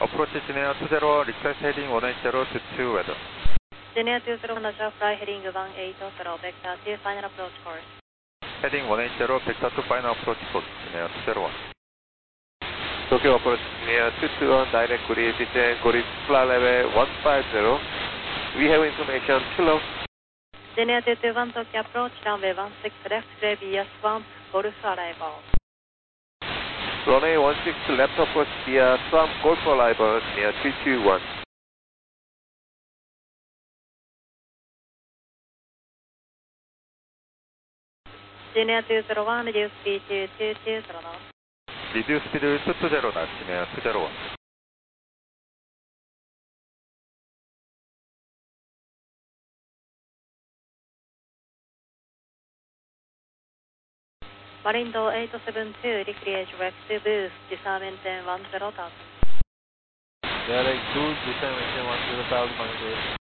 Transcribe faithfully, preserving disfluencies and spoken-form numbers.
Approach Engineer two zero, request heading one eight zero to two weather. Engineer two zero, Manager, fly heading one eight zero, vector to final approach course. Heading one eight zero, vector to final approach course, Engineer two zero one. Tokyo Approach Engineer two two one, direct Korea, descend, Korea, flight level one five zero. We have information, too low. Engineer two two one, Tokyo Approach, runway one six left, via Swamp, Golf arrival. Runway one six left approach via Swamp, Golf arrival, near two two one. Engineer two zero one, reduce speed to two two zero knots. Reduce speed to two two zero knots, Engineer two zero one. Marindo eight seven two, recreate direct to boost, disarm maintain one zero thousand. Direct boost, disarm maintain one zero thousand.